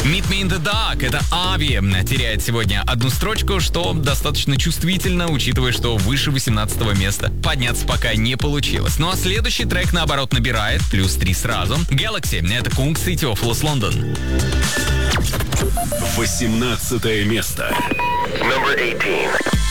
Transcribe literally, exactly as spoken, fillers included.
Meet Me in the Dark — это Ави. Теряет сегодня одну строчку, что достаточно чувствительно, учитывая, что выше восемнадцатого места подняться пока не получилось. Ну а следующий трек, наоборот, набирает плюс три сразу. Galaxy — это Kung City of Los London. восемнадцатое место. Number eighteen.